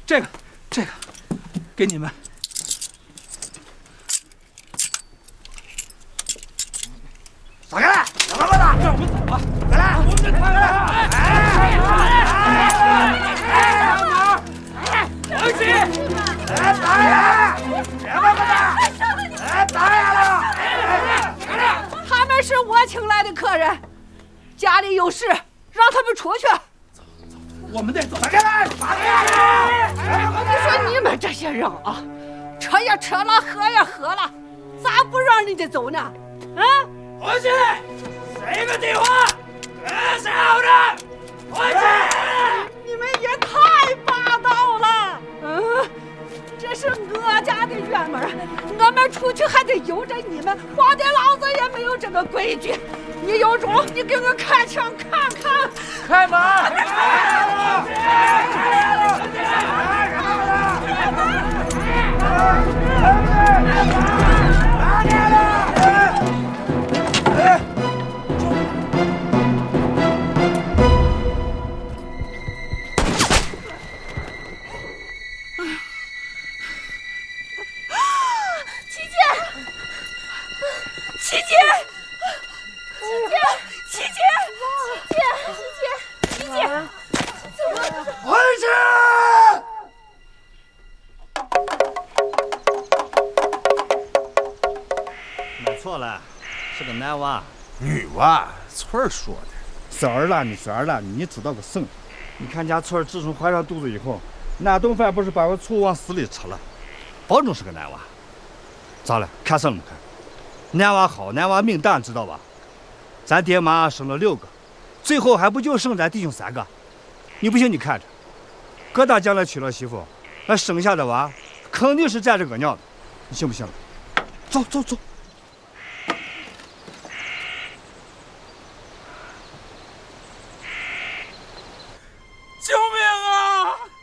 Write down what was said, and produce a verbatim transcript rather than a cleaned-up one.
这个，这个，给你们。 走开！小王八蛋， 让我们走吧。 快来！ 我们这快来！ 哎！ 王喜， 哎，打呀！小王八蛋！哎，打呀了！ 他们是我请来的客人，家里有事，让他们出去。 我们得走。 打开来！打开来！ 你说你们这些人啊，吃也吃了，喝也喝了，咋不让人家走呢？啊！ 回去！谁个电话？别小人！回去！ 你们也太霸道了！嗯，这是我家的院门，我们出去还得由着你们，皇帝老子也没有这个规矩。你有种，你给我开枪看看！ 开门！ 琪姐，琪姐，琪姐，琪姐，琪姐，琪姐，怎么？ 回去！ 买错了，是个男娃。 女娃，翠儿说的。 是儿啦，你是儿啦，你知道个甚？你看家翠儿自从怀上肚子以后，那顿饭不是把我醋往死里吃了， 保准是个男娃。咋了？看什么看？男娃好，男娃命大，知道吧？咱爹妈生了六个，最后还不就剩咱弟兄三个？你不信你看着，疙瘩将来娶了媳妇，那生下的娃肯定是占着个尿的，你信不信了？走走走。